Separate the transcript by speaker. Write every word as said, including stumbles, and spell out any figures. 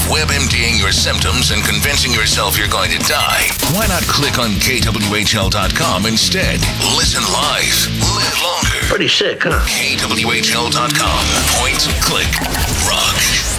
Speaker 1: WebMDing your symptoms and convincing yourself you're going to die, why not click on K W H L dot com instead? Listen live. Live longer.
Speaker 2: Pretty sick, huh?
Speaker 1: K W H L dot com. Point, click, rock.